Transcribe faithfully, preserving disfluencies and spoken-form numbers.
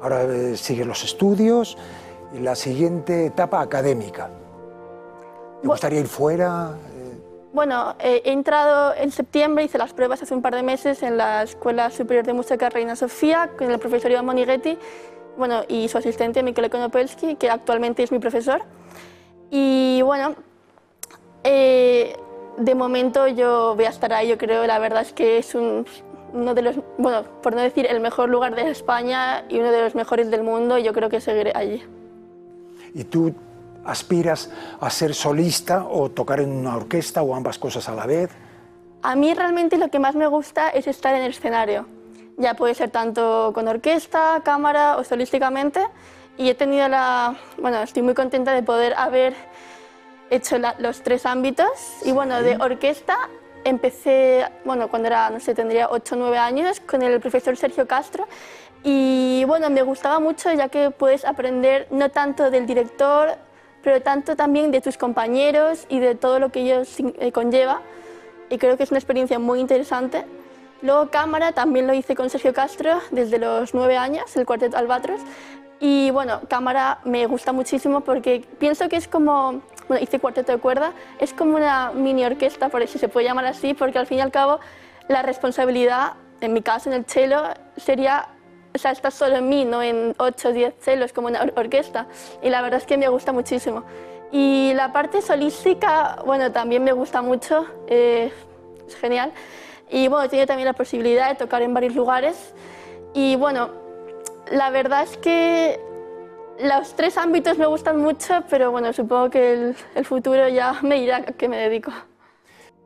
Ahora eh, siguen los estudios y la siguiente etapa académica. ¿Te gustaría ir fuera? Bueno, eh, he entrado en septiembre, hice las pruebas hace un par de meses en la Escuela Superior de Música Reina Sofía con el profesor Iván Monighetti, bueno, y su asistente Michele Konopelski, que actualmente es mi profesor. Y bueno, eh, de momento yo voy a estar ahí, yo creo, la verdad es que es un, uno de los, bueno, por no decir el mejor lugar de España y uno de los mejores del mundo, y yo creo que seguiré allí. ¿Y tú aspiras a ser solista o tocar en una orquesta o ambas cosas a la vez? A mí realmente lo que más me gusta es estar en el escenario. Ya puede ser tanto con orquesta, cámara o solísticamente. Y he tenido la... Bueno, estoy muy contenta de poder haber hecho la, los tres ámbitos. Y bueno, de orquesta empecé, bueno, cuando era, no sé, tendría ocho o nueve años con el profesor Sergio Castro. Y bueno, me gustaba mucho ya que puedes aprender no tanto del director, pero tanto también de tus compañeros y de todo lo que ello conlleva, y creo que es una experiencia muy interesante. Luego cámara también lo hice con Sergio Castro desde los nueve años, el Cuarteto Albatros, y bueno, cámara me gusta muchísimo porque pienso que es como, bueno, hice cuarteto de cuerda, es como una mini orquesta, por si se puede llamar así, porque al fin y al cabo la responsabilidad, en mi caso en el cello, sería... O sea, está solo en mí, no en ocho o diez celos como una or orquesta. Y la verdad es que me gusta muchísimo. Y la parte solística, bueno, también me gusta mucho, eh, es genial. Y bueno, tiene también la posibilidad de tocar en varios lugares. Y bueno, la verdad es que los tres ámbitos me gustan mucho, pero bueno, supongo que el, el futuro ya me dirá a qué me dedico.